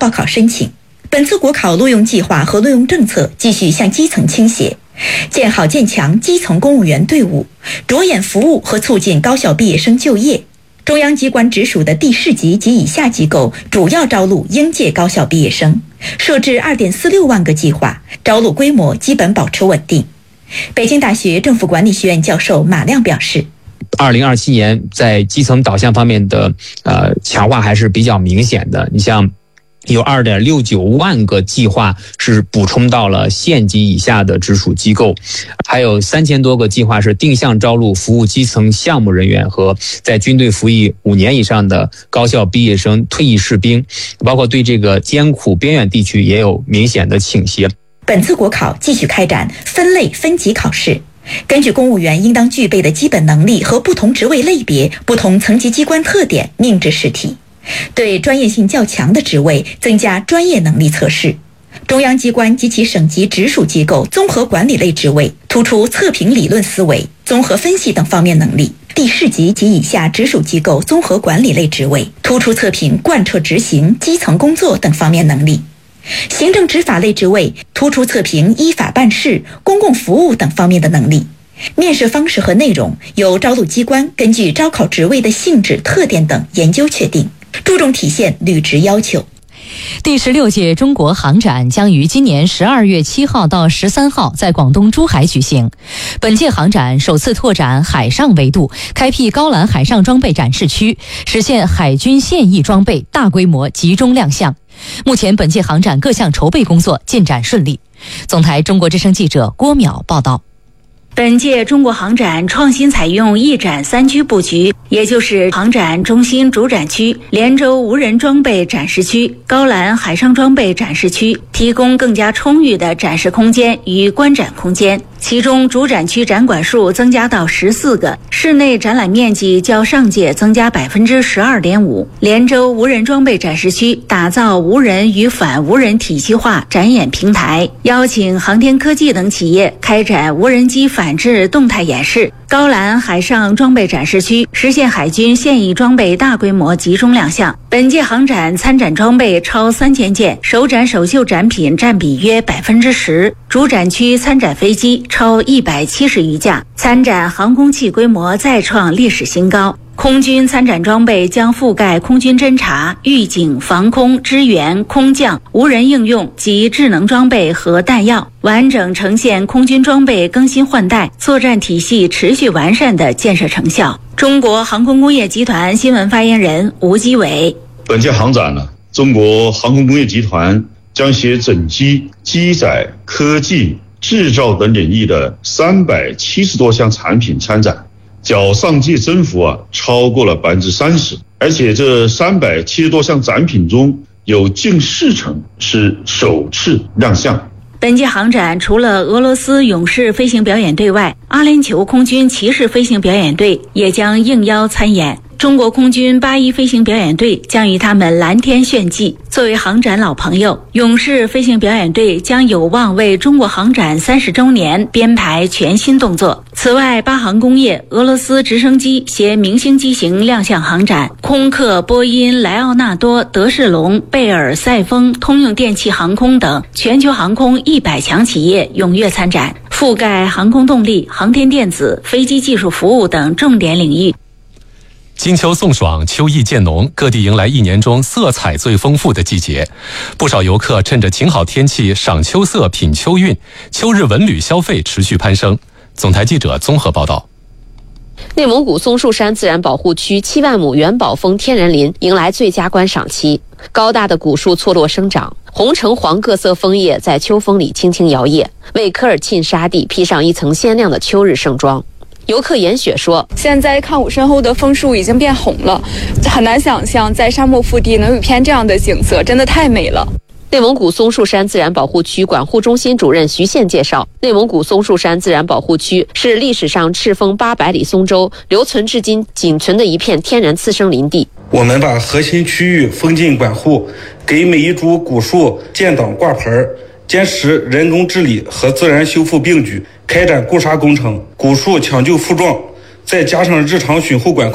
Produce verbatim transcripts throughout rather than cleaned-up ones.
报考申请。本次国考录用计划和录用政策继续向基层倾斜，建好建强基层公务员队伍，着眼服务和促进高校毕业生就业。中央机关直属的地市级及以下机构主要招录应届高校毕业生，设置 二点四六万个计划，招录规模基本保持稳定。北京大学政府管理学院教授马亮表示， 二零二七年在基层导向方面的呃强化还是比较明显的。你像有 二点六九万个计划是补充到了县级以下的直属机构，还有三千多个计划是定向招录服务基层项目人员和在军队服役五年以上的高校毕业生、退役士兵，包括对这个艰苦边远地区也有明显的倾斜。 本次国考继续开展分类分级考试，根据公务员应当具备的基本能力和不同职位类别、不同层级机关特点命制试题，对专业性较强的职位增加专业能力测试。中央机关及其省级直属机构综合管理类职位突出测评理论思维、综合分析等方面能力；地市级及以下直属机构综合管理类职位突出测评贯彻执行、基层工作等方面能力。行政执法类职位突出测评依法办事、公共服务等方面的能力。面试方式和内容由招录机关根据招考职位的性质、特点等研究确定，注重体现履职要求。 第十六届中国航展将于今年十二月七号到十三号在广东珠海举行。本届航展首次拓展海上维度，开辟高栏海上装备展示区，实现海军现役装备大规模集中亮相。目前本届航展各项筹备工作进展顺利。总台中国之声记者郭淼报道。 本届中国航展创新采用一展三区布局，也就是航展中心主展区、连州无人装备展示区、高栏海上装备展示区，提供更加充裕的展示空间与观展空间。其中主展区展馆数增加到十四个，室内展览面积较上届增加 百分之十二点五。 连州无人装备展示区打造无人与反无人体系化展演平台，邀请航天科技等企业开展无人机反制动态演示。高栏海上装备展示区实现海军现役装备大规模集中亮相。本届航展参展装备超三千件，首展首秀展品占比约 百分之十。 主展区参展飞机超一百七十余架，参展航空器规模再创历史新高。空军参展装备将覆盖空军侦察、预警、防空、支援、空降、无人应用及智能装备和弹药，完整呈现空军装备更新换代、作战体系持续完善的建设成效。中国航空工业集团新闻发言人吴基伟： 本届航展呢，中国航空工业集团将携整机、机载、科技、制造等领域的三百七十多项产品参展，较上届增幅啊超过了百分之三十，而且这三百七十多项展品中有近四成是首次亮相。 本届航展除了俄罗斯勇士飞行表演队外，阿联酋空军骑士飞行表演队也将应邀参演。中国空军八一飞行表演队将与他们蓝天炫技。作为航展老朋友，勇士飞行表演队将有望为中国航展三十周年编排全新动作。此外，巴航工业、俄罗斯直升机携明星机型亮相航展，空客、波音、莱奥纳多、德士隆、贝尔、赛丰、通用电气航空等全球航空一百强企业踊跃参展，覆盖航空动力、航天电子、飞机技术服务等重点领域。 金秋送爽，秋意渐浓，各地迎来一年中色彩最丰富的季节。不少游客趁着晴好天气赏秋色、品秋韵，秋日文旅消费持续攀升。总台记者综合报道。 内蒙古松树山自然保护区七万亩元宝峰天然林迎来最佳观赏期，高大的古树错落生长，红橙黄各色枫叶在秋风里轻轻摇曳，为科尔沁沙地披上一层鲜亮的秋日盛装。游客严雪说：“ 现在看我身后的枫树已经变红了，很难想象在沙漠腹地能有一片这样的景色，真的太美了。” 内蒙古松树山自然保护区管护中心主任徐宪介绍，内蒙古松树山自然保护区是历史上赤峰八百里松州留存至今仅存的一片天然次生林地。 我们把核心区域封禁管护，给每一株古树建档挂盆，坚持人工治理和自然修复并举，开展固沙工程，古树抢救复壮，再加上日常巡护管控，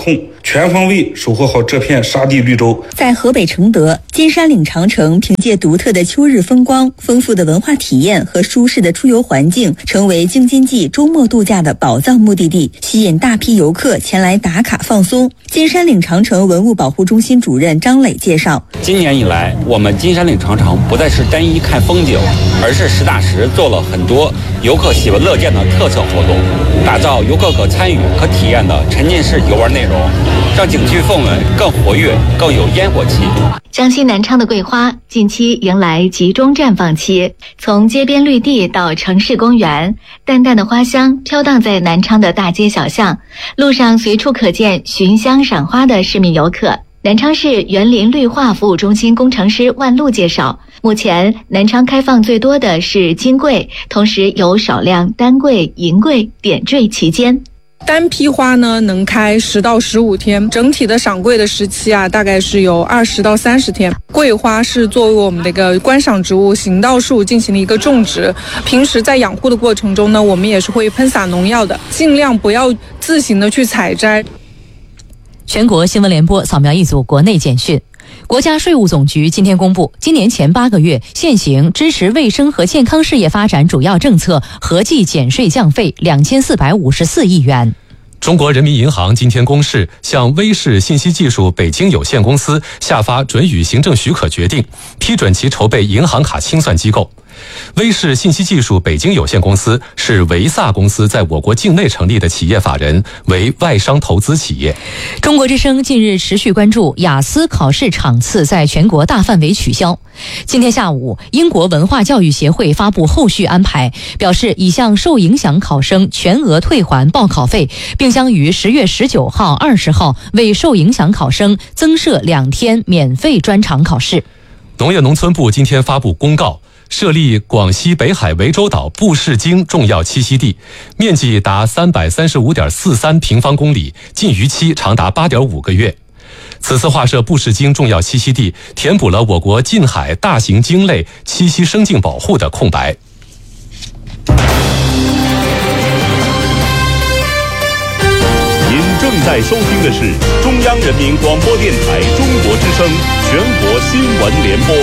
全方位守护好这片沙地绿洲。 在河北承德，金山岭长城凭借独特的秋日风光、丰富的文化体验和舒适的出游环境，成为京津冀周末度假的宝藏目的地，吸引大批游客前来打卡放松。金山岭长城文物保护中心主任张磊介绍， 今年以来，我们金山岭长城不再是单一看风景，而是实打实做了很多游客喜闻乐见的特色活动，打造游客可参与、可体验的沉浸式游玩内容，让景区氛围更活跃、更有烟火气。 江西南昌的桂花近期迎来集中绽放期，从街边绿地到城市公园，淡淡的花香飘荡在南昌的大街小巷，路上随处可见寻香赏花的市民游客。南昌市园林绿化服务中心工程师万路介绍，目前南昌开放最多的是金桂，同时有少量丹桂、银桂点缀其间。 单批花呢能开十到十五天，整体的赏桂的时期啊，大概是有二十到三十天。桂花是作为我们的一个观赏植物、行道树进行了一个种植。平时在养护的过程中呢，我们也是会喷洒农药的，尽量不要自行的去采摘。 全国新闻联播扫描一组国内简讯。国家税务总局今天公布，今年前八个月现行支持卫生和健康事业发展主要政策合计减税降费两千四百五十四亿元。 中国人民银行今天公示，向威视信息技术北京有限公司下发准予行政许可决定，批准其筹备银行卡清算机构。威视信息技术北京有限公司是维萨公司在我国境内成立的企业法人，为外商投资企业。 中国之声近日持续关注雅思考试场次在全国大范围取消。今天下午，英国文化教育协会发布后续安排，表示已向受影响考生全额退还报考费，并将于十月十九号、二十号为受影响考生增设两天免费专场考试。 农业农村部今天发布公告，设立广西北海涠洲岛布氏鲸重要栖息地，面积达三百三十五点四三平方公里，禁渔期长达八点五个月。此次划设布氏鲸重要栖息地，填补了我国近海大型鲸类栖息生境保护的空白。 您正在收听的是中央人民广播电台中国之声全国新闻联播。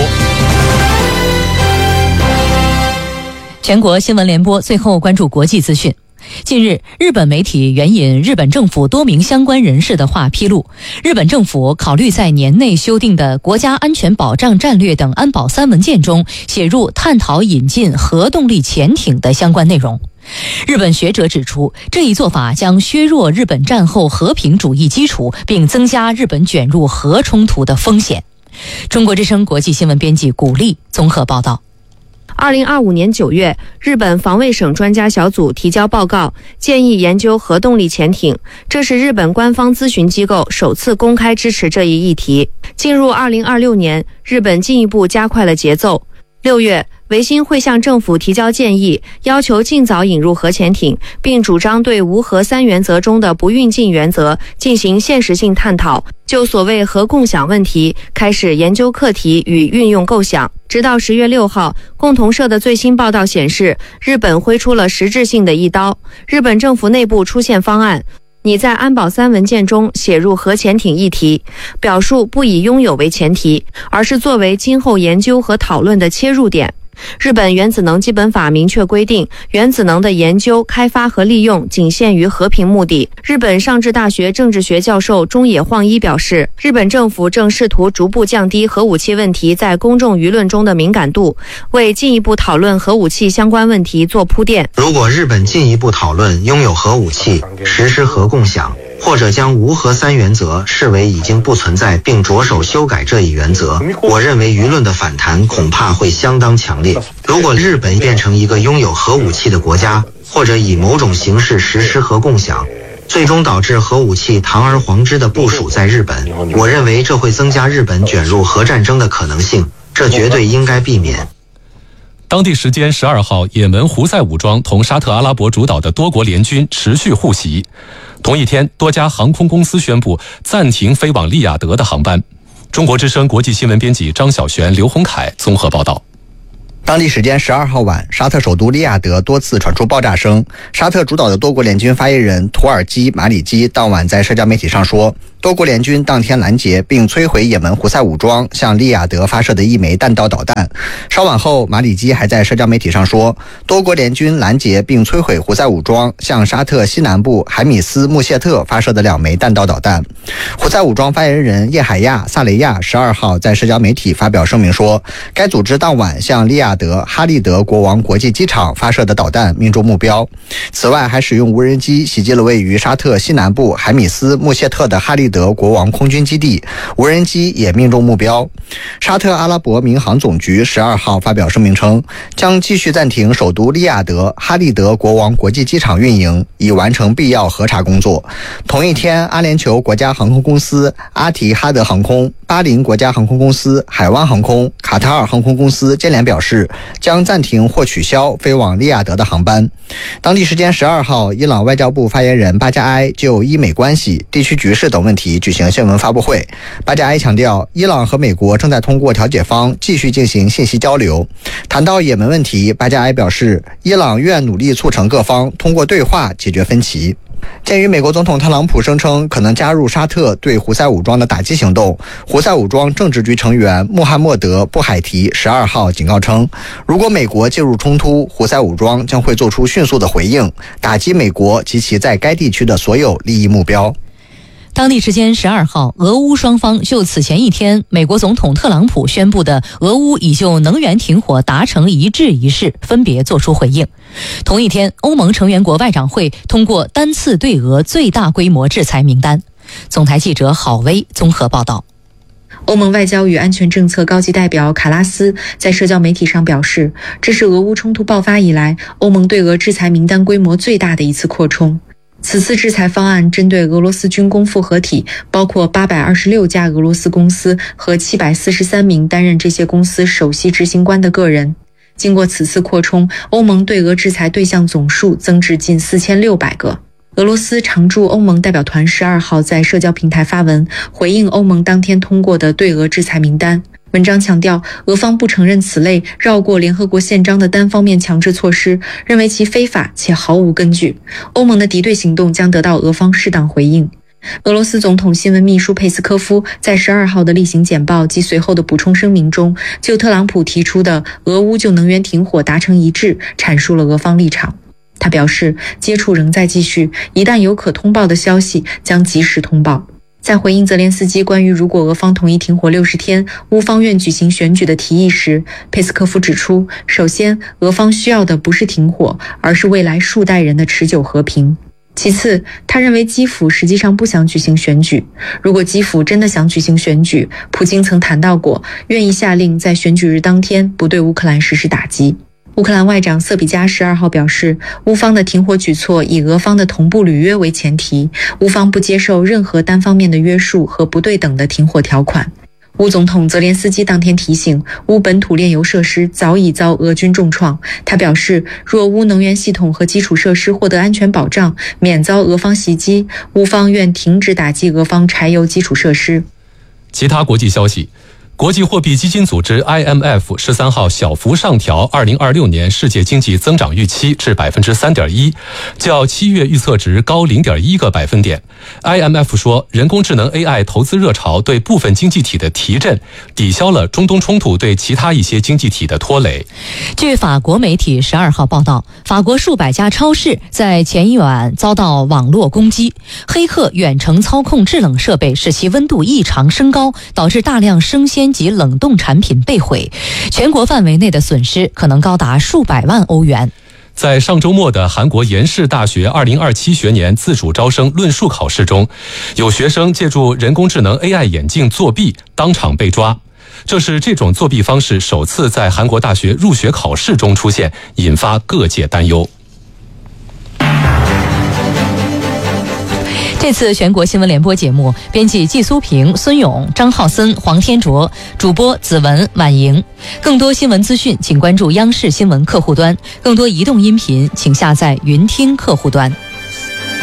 全国新闻联播最后关注国际资讯。近日，日本媒体援引日本政府多名相关人士的话披露，日本政府考虑在年内修订的国家安全保障战略等安保三文件中写入探讨引进核动力潜艇的相关内容。日本学者指出，这一做法将削弱日本战后和平主义基础，并增加日本卷入核冲突的风险。中国之声国际新闻编辑古丽综合报道。 二零二五年九月，日本防卫省专家小组提交报告，建议研究核动力潜艇。这是日本官方咨询机构首次公开支持这一议题。进入二零二六年，日本进一步加快了节奏。六月，维新会向政府提交建议，要求尽早引入核潜艇，并主张对无核三原则中的不运进原则进行现实性探讨，就所谓核共享问题开始研究课题与运用构想。直到十月六号，共同社的最新报道显示，日本挥出了实质性的一刀。日本政府内部出现方案，拟在安保三文件中写入核潜艇议题，表述不以拥有为前提，而是作为今后研究和讨论的切入点。日本原子能基本法明确规定，原子能的研究、开发和利用仅限于和平目的。日本上智大学政治学教授中野晃一表示，日本政府正试图逐步降低核武器问题在公众舆论中的敏感度，为进一步讨论核武器相关问题做铺垫。 如果日本进一步讨论拥有核武器、实施核共享，或者将无核三原则视为已经不存在并着手修改这一原则，我认为舆论的反弹恐怕会相当强烈。如果日本变成一个拥有核武器的国家，或者以某种形式实施核共享，最终导致核武器堂而皇之的部署在日本，我认为这会增加日本卷入核战争的可能性，这绝对应该避免。 当地时间十二号，也门胡塞武装同沙特阿拉伯主导的多国联军持续互袭。同一天，多家航空公司宣布暂停飞往利雅得的航班。中国之声国际新闻编辑张小璇、刘洪凯综合报道。 当地时间十二号晚，沙特首都利雅得多次传出爆炸声。沙特主导的多国联军发言人图尔基·马里基当晚在社交媒体上说，多国联军当天拦截并摧毁也门胡塞武装向利雅得发射的一枚弹道导弹。稍晚后，马里基还在社交媒体上说，多国联军拦截并摧毁胡塞武装向沙特西南部海米斯穆谢特发射的两枚弹道导弹。胡塞武装发言人叶海亚·萨雷亚十二号在社交媒体发表声明说，该组织当晚向利雅得哈利德国王国际机场发射的导弹命中目标。此外，还使用无人机袭击了位于沙特西南部海米斯穆谢特的哈利德国王空军基地，无人机也命中目标。沙特阿拉伯民航总局十二号发表声明称，将继续暂停首都利雅得哈利德国王国际机场运营，以完成必要核查工作。同一天，阿联酋国家航空公司、阿提哈德航空、巴林国家航空公司、海湾航空、卡塔尔航空公司接连表示，将暂停或取消飞往利雅得的航班。当地时间十二号，伊朗外交部发言人巴加埃就伊美关系、地区局势等问题举行新闻发布会。巴加埃强调，伊朗和美国正在通过调解方继续进行信息交流。谈到也门问题，巴加埃表示，伊朗愿努力促成各方通过对话解决分歧。鉴于美国总统特朗普声称可能加入沙特对胡塞武装的打击行动，胡塞武装政治局成员穆罕默德·布海提十二号警告称，如果美国介入冲突，胡塞武装将会做出迅速的回应，打击美国及其在该地区的所有利益目标。 当地时间十二号，俄乌双方就此前一天美国总统特朗普宣布的俄乌已就能源停火达成一致一事分别作出回应。同一天，欧盟成员国外长会通过单次对俄最大规模制裁名单。总台记者郝薇综合报道。 欧盟外交与安全政策高级代表卡拉斯在社交媒体上表示，这是俄乌冲突爆发以来欧盟对俄制裁名单规模最大的一次扩充。此次制裁方案针对俄罗斯军工复合体，包括八百二十六家俄罗斯公司和七百四十三名担任这些公司首席执行官的个人。经过此次扩充，欧盟对俄制裁对象总数增至近四千六百个。俄罗斯常驻欧盟代表团十二号在社交平台发文回应欧盟当天通过的对俄制裁名单。文章强调，俄方不承认此类绕过联合国宪章的单方面强制措施，认为其非法且毫无根据。欧盟的敌对行动将得到俄方适当回应。俄罗斯总统新闻秘书佩斯科夫在十二号的例行简报及随后的补充声明中，就特朗普提出的俄乌就能源停火达成一致，阐述了俄方立场。他表示，接触仍在继续，一旦有可通报的消息，将及时通报。在回应泽连斯基关于如果俄方同意停火六十天，乌方愿举行选举的提议时，佩斯科夫指出，首先，俄方需要的不是停火，而是未来数代人的持久和平。其次，他认为基辅实际上不想举行选举。如果基辅真的想举行选举，普京曾谈到过，愿意下令在选举日当天不对乌克兰实施打击。乌克兰外长瑟比加十二号表示，乌方的停火举措以俄方的同步履约为前提，乌方不接受任何单方面的约束和不对等的停火条款。乌总统泽连斯基当天提醒，乌本土炼油设施早已遭俄军重创。他表示，若乌能源系统和基础设施获得安全保障，免遭俄方袭击，乌方愿停止打击俄方柴油基础设施。 其他国际消息，国际货币基金组织 I M F 十三号小幅上调二零二六年世界经济增长预期至 百分之三点一， 较七月预测值高 零点一 个百分点。I M F 说，人工智能 A I 投资热潮对部分经济体的提振，抵消了中东冲突对其他一些经济体的拖累。 据法国媒体十二号报道，法国数百家超市在前一晚遭到网络攻击，黑客远程操控制冷设备，使其温度异常升高，导致大量生鲜及冷冻产品被毁，全国范围内的损失可能高达数百万欧元。 在上周末的韩国延世大学二零二七学年自主招生论述考试中，有学生借助人工智能 A I 眼镜作弊，当场被抓。这是这种作弊方式首次在韩国大学入学考试中出现，引发各界担忧。 这次全国新闻联播节目，编辑季苏平、孙勇、张浩森、黄天卓，主播子文、婉莹。更多新闻资讯，请关注央视新闻客户端；更多移动音频，请下载云听客户端。